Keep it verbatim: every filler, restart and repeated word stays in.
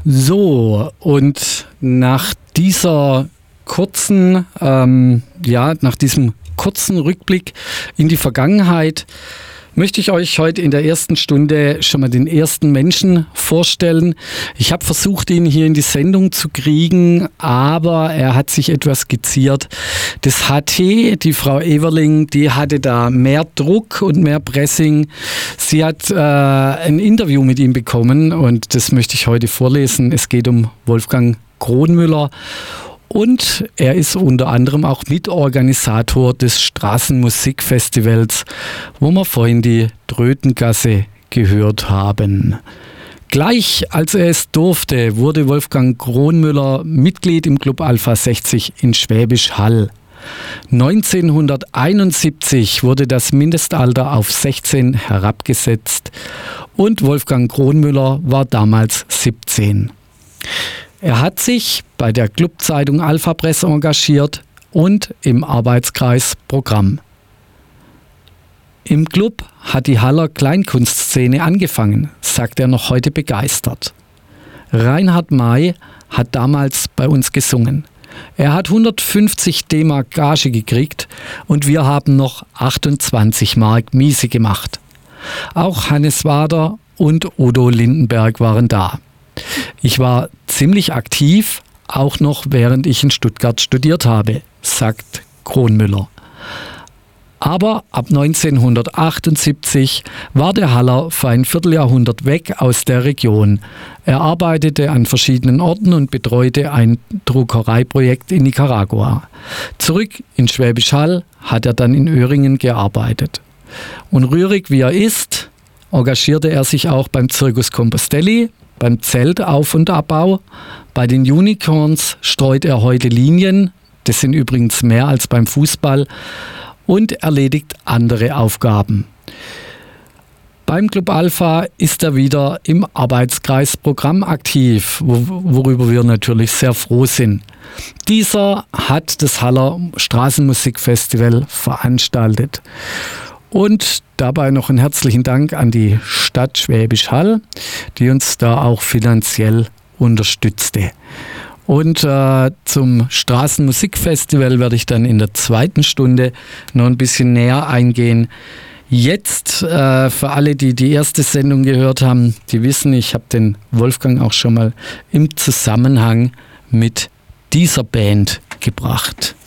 So, und nach dieser kurzen, ähm, ja, nach diesem kurzen Rückblick in die Vergangenheit möchte ich euch heute in der ersten Stunde schon mal den ersten Menschen vorstellen. Ich habe versucht, ihn hier in die Sendung zu kriegen, aber er hat sich etwas geziert. Das H T, die Frau Everling, die hatte da mehr Druck und mehr Pressing. Sie hat äh, ein Interview mit ihm bekommen und das möchte ich heute vorlesen. Es geht um Wolfgang Kronmüller. Und er ist unter anderem auch Mitorganisator des Straßenmusikfestivals, wo wir vorhin die Trötengasse gehört haben. Gleich als er es durfte, wurde Wolfgang Kronmüller Mitglied im Club Alpha sechzig in Schwäbisch Hall. neunzehnhunderteinundsiebzig wurde das Mindestalter auf sechzehn herabgesetzt und Wolfgang Kronmüller war damals siebzehn. Er hat sich bei der Clubzeitung Alpha Presse engagiert und im Arbeitskreis Programm. Im Club hat die Haller Kleinkunstszene angefangen, sagt er noch heute begeistert. Reinhard May hat damals bei uns gesungen. Er hat hundertfünfzig D-Mark Gage gekriegt und wir haben noch achtundzwanzig Mark Miese gemacht. Auch Hannes Wader und Udo Lindenberg waren da. Ich war ziemlich aktiv, auch noch während ich in Stuttgart studiert habe, sagt Kronmüller. Aber ab neunzehnhundertachtundsiebzig war der Haller für ein Vierteljahrhundert weg aus der Region. Er arbeitete an verschiedenen Orten und betreute ein Druckereiprojekt in Nicaragua. Zurück in Schwäbisch Hall hat er dann in Öhringen gearbeitet. Und rührig wie er ist, engagierte er sich auch beim Circus Compostelli, beim Zeltauf- und Abbau. Bei den Unicorns streut er heute Linien, das sind übrigens mehr als beim Fußball, und erledigt andere Aufgaben. Beim Club Alpha ist er wieder im Arbeitskreis Programm aktiv, worüber wir natürlich sehr froh sind. Dieser hat das Haller Straßenmusikfestival veranstaltet. Und dabei noch einen herzlichen Dank an die Stadt Schwäbisch Hall, die uns da auch finanziell unterstützte. Und äh, zum Straßenmusikfestival werde ich dann in der zweiten Stunde noch ein bisschen näher eingehen. Jetzt äh, für alle, die die erste Sendung gehört haben, die wissen, ich habe den Wolfgang auch schon mal im Zusammenhang mit dieser Band gebracht.